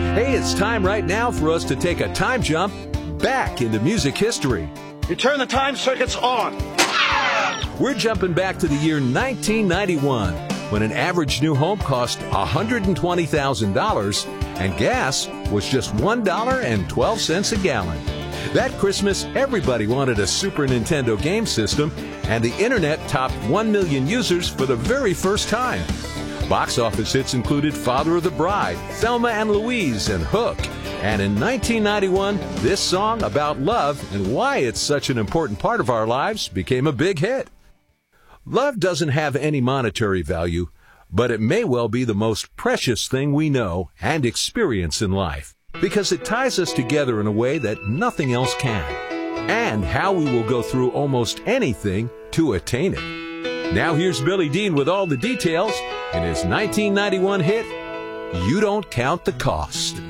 Hey, it's time right now for us to take a time jump back into music history. You turn the time circuits on. We're jumping back to the year 1991, when an average new home cost $120,000 and gas was just $1.12 a gallon. That Christmas, everybody wanted a Super Nintendo game system, and the internet topped 1 million users for the very first time. Box office hits included Father of the Bride, Thelma and Louise, and Hook. And in 1991, this song about love and why it's such an important part of our lives became a big hit. Love doesn't have any monetary value, but it may well be the most precious thing we know and experience in life, because it ties us together in a way that nothing else can, and how we will go through almost anything to attain it. Now here's Billy Dean with all the details in his 1991 hit, You Don't Count the Cost.